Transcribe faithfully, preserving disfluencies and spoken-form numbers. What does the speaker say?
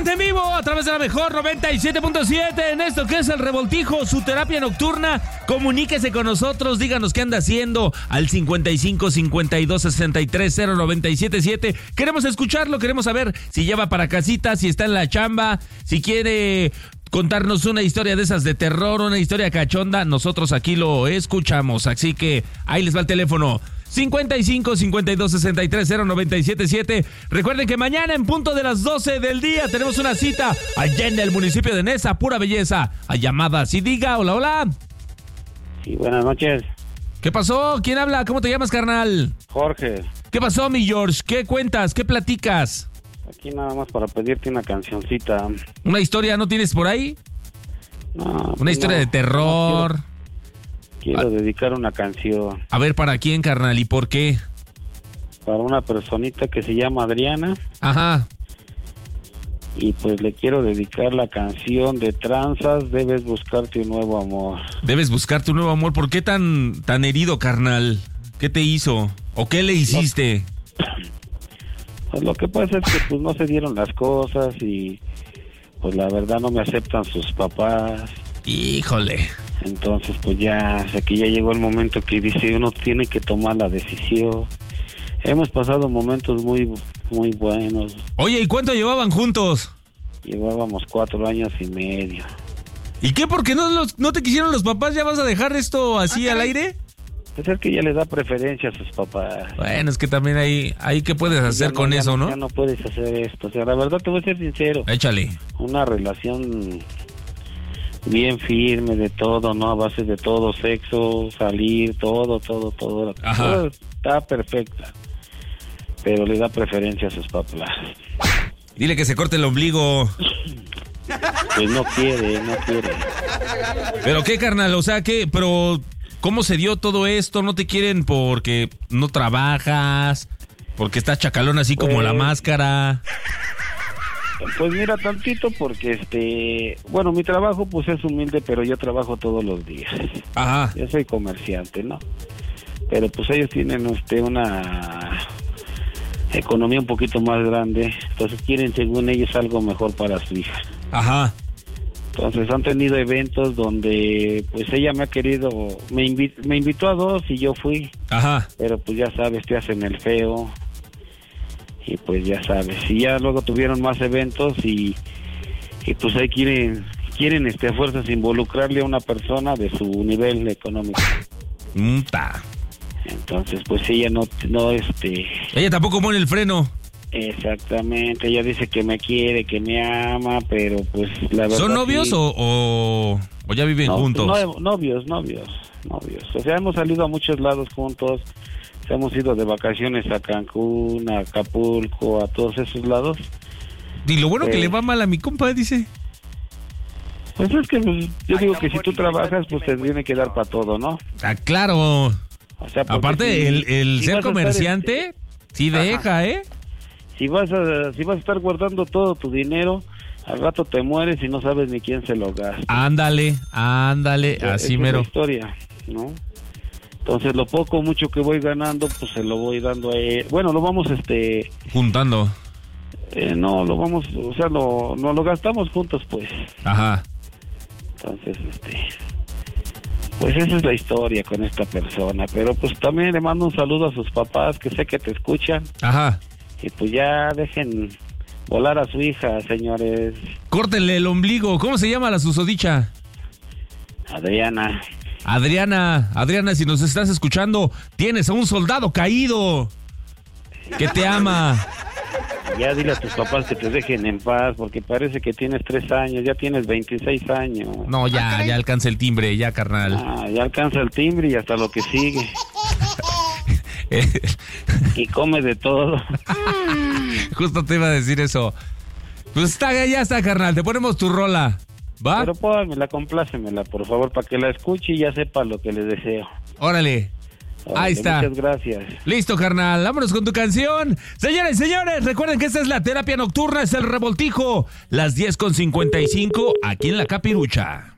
Completamente en vivo a través de la mejor noventa y siete punto siete en esto que es El Revoltijo, su terapia nocturna. Comuníquese con nosotros, díganos qué anda haciendo al cincuenta y cinco, cincuenta y dos, sesenta y tres, cero noventa y siete siete. Queremos escucharlo, queremos saber si ya va para casita, si está en la chamba, si quiere contarnos una historia de esas de terror, una historia cachonda. Nosotros aquí lo escuchamos, así que ahí les va el teléfono. cincuenta y cinco, cincuenta y dos, sesenta y tres, cero noventa y siete siete. Recuerden que mañana en punto de las doce del día tenemos una cita allá en el municipio de Neza, pura belleza. A llamadas y diga, hola, hola. Sí, buenas noches. ¿Qué pasó? ¿Quién habla? ¿Cómo te llamas, carnal? Jorge. ¿Qué pasó, mi George? ¿Qué cuentas? ¿Qué platicas? Aquí nada más para pedirte una cancioncita. ¿Una historia no tienes por ahí? No. Una pues historia no, de terror. no quiero quiero Ah. dedicar una canción A ver, ¿para quién, carnal? ¿Y por qué? para una personita que se llama Adriana. Ajá. Y pues le quiero dedicar la canción de Tranzas, Debes Buscarte un Nuevo Amor. Debes buscar tu nuevo amor. ¿Por qué tan, tan herido, carnal? ¿Qué te hizo? ¿O qué le hiciste? Pues lo que pasa es que pues no se dieron las cosas y pues la verdad no me aceptan sus papás. Híjole. Entonces pues ya, o sea que ya llegó el momento que dice uno tiene que tomar la decisión. Hemos pasado momentos muy muy buenos. Oye, ¿y cuánto llevaban juntos? Llevábamos cuatro años y medio. ¿Y qué? ¿Por qué no, los, no te quisieron los papás? ¿Ya vas a dejar esto así al aire? Pues es que ella le da preferencia a sus papás. Bueno, es que también hay, hay ¿qué puedes hacer Ya con ya eso, no? Ya no puedes hacer esto. O sea, la verdad te voy a ser sincero. Échale. Una relación bien firme de todo, ¿no? A base de todo, sexo, salir, todo, todo, todo. Ajá. Todo está perfecta. Pero le da preferencia a sus papás. Dile que se corte el ombligo. Pues no quiere, no quiere. ¿Pero qué, carnal? O sea, ¿qué? Pero, ¿cómo se dio todo esto? ¿No te quieren porque no trabajas? ¿Porque estás chacalón así como Pues- la máscara? Pues mira, tantito porque este... Bueno, mi trabajo pues es humilde, pero yo trabajo todos los días. Ajá. Yo soy comerciante, ¿no? Pero pues ellos tienen este una economía un poquito más grande, entonces quieren según ellos algo mejor para su hija. Ajá. Entonces han tenido eventos donde pues ella me ha querido, me, invi- me invitó a dos y yo fui, Ajá. pero pues ya sabes, te hacen el feo y pues ya sabes, y ya luego tuvieron más eventos y, y pues ahí quieren, quieren este a fuerzas involucrarle a una persona de su nivel económico. Mm, ta. Entonces, pues ella no, no, este... Ella tampoco pone el freno. Exactamente, ella dice que me quiere, que me ama, pero pues la verdad... ¿Son novios sí. o, o, o ya viven No, juntos? no, novios, novios, novios. O sea, hemos salido a muchos lados juntos, hemos ido de vacaciones a Cancún, a Acapulco, a todos esos lados. Y lo bueno que Eh. le va mal a mi compa, dice. Pues es que pues, yo digo que si tú trabajas, pues te tiene que dar para todo, ¿no? Ah, claro. O sea, porque Aparte, si- el, el si ser vas a estar, comerciante, este, sí Ajá. deja, ¿eh? Si vas a si vas a estar guardando todo tu dinero, al rato te mueres y no sabes ni quién se lo gasta. Ándale, ándale, Esa así es mero. la historia, ¿no? Entonces lo poco o mucho que voy ganando, pues se lo voy dando a él. Bueno, lo vamos, este, Juntando. eh, no, lo vamos, o sea, lo, no lo gastamos juntos, pues. Ajá. Entonces, este, pues esa es la historia con esta persona. Pero pues también le mando un saludo a sus papás, que sé que te escuchan. Ajá. Y pues ya dejen volar a su hija, señores. Córtenle el ombligo. ¿Cómo se llama la susodicha? Adriana. Adriana, Adriana, si nos estás escuchando, tienes a un soldado caído que te ama. Ya dile a tus papás que te dejen en paz, porque parece que tienes tres años, ya tienes veintiséis años. No, ya, ya alcanza el timbre, ya, carnal. Ah, ya alcanza el timbre y hasta lo que sigue. Y come de todo. Justo te iba a decir eso. Pues está, ya está, carnal, te ponemos tu rola. ¿Va? Pero pónmela, complácemela, por favor, para que la escuche y ya sepa lo que le deseo. Órale. Órale, Ahí está. Muchas gracias. Listo, carnal, vámonos con tu canción. Señores, señores, recuerden que esta es la terapia nocturna, es El Revoltijo. Las diez con cincuenta y cinco aquí en La Capirucha.